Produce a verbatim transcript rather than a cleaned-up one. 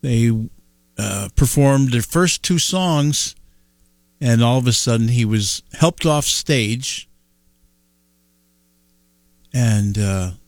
They uh, performed their first two songs, and all of a sudden he was helped off stage, and uh,